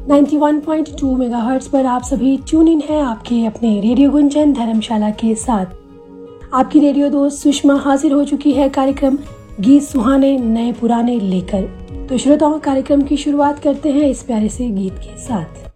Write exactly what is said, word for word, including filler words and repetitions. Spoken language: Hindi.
Ninety one point two megahertz पर आप सभी ट्यून इन हैं आपके अपने रेडियो गुंजन धर्मशाला के साथ। आपकी रेडियो दोस्त सुषमा हाजिर हो चुकी है कार्यक्रम गीत सुहाने नए पुराने लेकर। तो श्रोताओं, कार्यक्रम की शुरुआत करते हैं इस प्यारे से गीत के साथ।